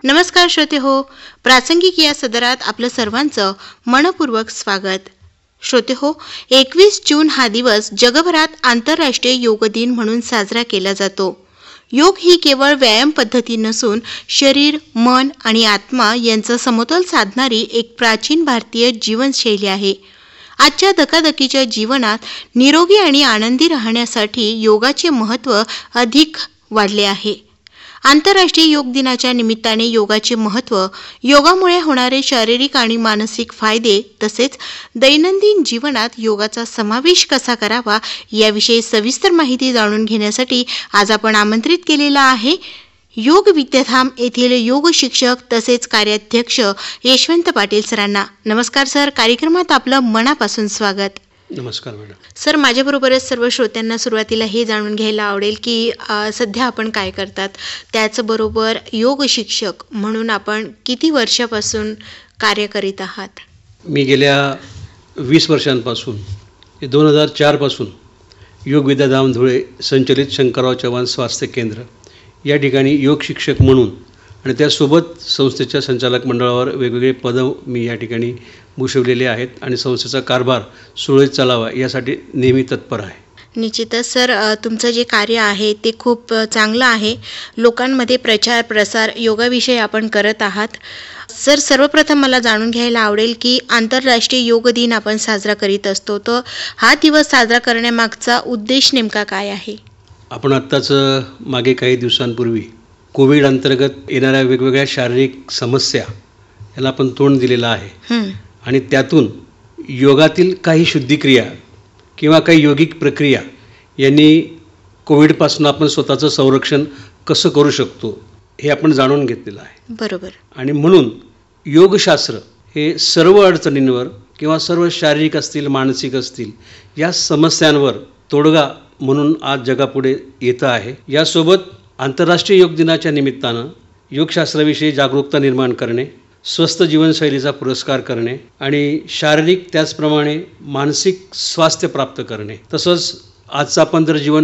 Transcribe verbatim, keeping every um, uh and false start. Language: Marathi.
नमस्कार श्रोते हो, प्रासंगिक या सदरात आपलं सर्वांचं मनपूर्वक स्वागत. श्रोते हो, एकवीस जून हा दिवस जगभरात आंतरराष्ट्रीय योग दिन म्हणून साजरा केला जातो. योग ही केवळ व्यायाम पद्धती नसून शरीर, मन आणि आत्मा यांचा समतोल साधणारी एक प्राचीन भारतीय जीवनशैली आहे. आजच्या धकाधकीच्या जीवनात निरोगी आणि आनंदी राहण्यासाठी योगाचे महत्त्व अधिक वाढले आहे. आंतरराष्ट्रीय योग दिनाच्या निमित्ताने योगाचे महत्त्व, योगामुळे होणारे शारीरिक आणि मानसिक फायदे तसेच दैनंदिन जीवनात योगाचा समावेश कसा करावा याविषयी सविस्तर माहिती जाणून घेण्यासाठी आज आपण आमंत्रित केलेला आहे योग विद्याधाम येथील योग शिक्षक तसेच कार्याध्यक्ष यशवंत पाटील सरांना. नमस्कार सर, कार्यक्रमात आपलं मनापासून स्वागत. नमस्कार मॅडम. सर, माझ्याबरोबरच सर्व श्रोत्यांना सुरुवातीला हे जाणून घ्यायला आवडेल की अ, सध्या आपण काय करतात, त्याचबरोबर योग शिक्षक म्हणून आपण किती वर्षापासून कार्य करीत आहात? मी गेल्या वीस वर्षांपासून दोन हजार चारपासून योग विद्याधाम धुळे संचलित शंकरराव चव्हाण स्वास्थ्य केंद्र या ठिकाणी योग शिक्षक म्हणून आणि त्यासोबत संस्थेच्या संचालक मंडळावर वेगवेगळे पदं मी या ठिकाणी भूषवलेले आहेत आणि संस्थेचा कारभार सुरळीत चालावा यासाठी नेहमी तत्पर आहे. निश्चितच सर, अ, तुमचं जे कार्य आहे ते खूप अ, चांगलं आहे. लोकांमध्ये प्रचार प्रसार योगाविषयी आपण करत आहात. सर, सर्वप्रथम मला जाणून घ्यायला आवडेल की आंतरराष्ट्रीय योग दिन आपण साजरा करीत असतो, तर हा दिवस साजरा करण्यामागचा उद्देश नेमका काय आहे? आपण आत्ताच मागे काही दिवसांपूर्वी कोविड अंतर्गत येणाऱ्या वेगवेगळ्या शारीरिक समस्या याला आपण तोंड दिलेलं आहे हं, आणि त्यातून योगातील काही शुद्धिक्रिया किंवा काही योगिक प्रक्रिया यांनी कोविडपासून आपण स्वतःचं संरक्षण कसं करू शकतो हे आपण जाणून घेतलेलं आहे. बरोबर. आणि म्हणून योगशास्त्र हे सर्व अडचणींवर किंवा सर्व शारीरिक असतील मानसिक असतील या समस्यांवर तोडगा म्हणून आज जगापुढे येतं आहे. यासोबत आंतरराष्ट्रीय योग दिनाच्या निमित्तानं योगशास्त्राविषयी जागरूकता निर्माण करणे, स्वस्थ जीवनशैलीचा पुरस्कार करणे आणि शारीरिक त्याचप्रमाणे मानसिक स्वास्थ्य प्राप्त करणे, तसंच आजचं आपण जर जीवन